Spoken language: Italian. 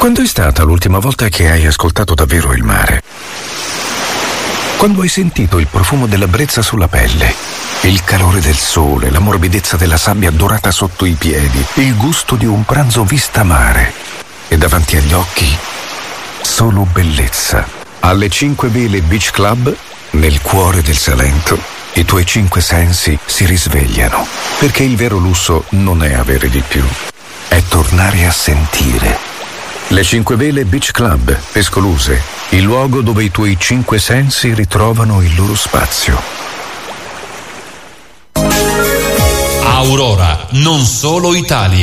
Quando è stata l'ultima volta che hai ascoltato davvero il mare? Quando hai sentito il profumo della brezza sulla pelle, il calore del sole, la morbidezza della sabbia dorata sotto i piedi, il gusto di un pranzo vista mare e davanti agli occhi solo bellezza. Alle 5 Vele Beach Club, nel cuore del Salento, i tuoi 5 sensi si risvegliano, perché il vero lusso non è avere di più, è tornare a sentire. Le 5 Vele Beach Club, Pescoluse, il luogo dove i tuoi 5 sensi ritrovano il loro spazio. Aurora, non solo Italia.